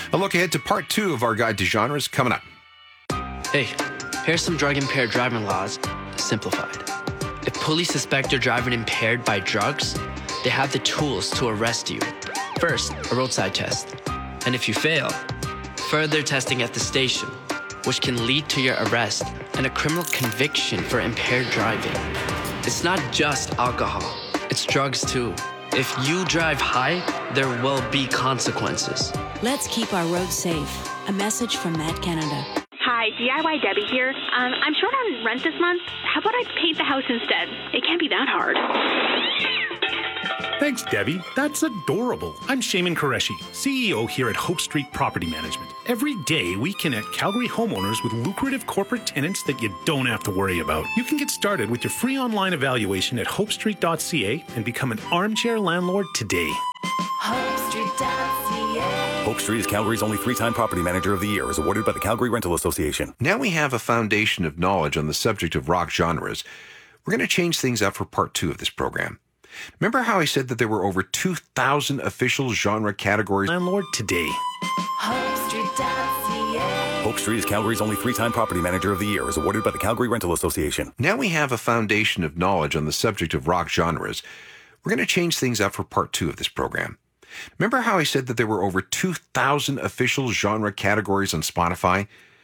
A look ahead to part 2 of our guide to genres coming up. Hey, here's some drug-impaired driving laws, simplified. If police suspect you're driving impaired by drugs, they have the tools to arrest you. First, a roadside test. And if you fail, further testing at the station, which can lead to your arrest and a criminal conviction for impaired driving. It's not just alcohol, it's drugs too. If you drive high, there will be consequences. Let's keep our roads safe. A message from Matt Canada. Hi, DIY Debbie here. I'm short on rent this month. How about I paint the house instead? It can't be that hard. Thanks, Debbie. That's adorable. I'm Shaman Qureshi, CEO here at Hope Street Property Management. Every day, we connect Calgary homeowners with lucrative corporate tenants that you don't have to worry about. You can get started with your free online evaluation at hopestreet.ca and become an armchair landlord today. HopeStreet.ca. Hope Street is Calgary's only 3-time Property Manager of the Year, as awarded by the Calgary Rental Association. Now we have a foundation of knowledge on the subject of rock genres. We're going to change things up for part 2 of this program. Remember how I said that there were over 2,000 official genre categories? Landlord today. HopeStreet.ca. Hope Street is Calgary's only 3-time Property Manager of the Year, as awarded by the Calgary Rental Association. Now we have a foundation of knowledge on the subject of rock genres. We're going to change things up for part 2 of this program. Remember how I said that there were over 2,000 official genre categories on Spotify?